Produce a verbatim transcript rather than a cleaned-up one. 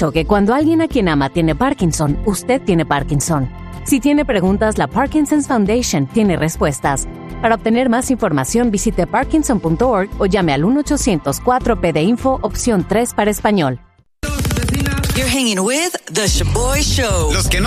dicho que cuando alguien a quien ama tiene Parkinson, usted tiene Parkinson. Si tiene preguntas, la Parkinson's Foundation tiene respuestas. Para obtener más información, visite parkinson punto org o llame al uno ochocientos cuatro P D Info, opción tres para español. You're hanging with The Shaboy Show. Los que no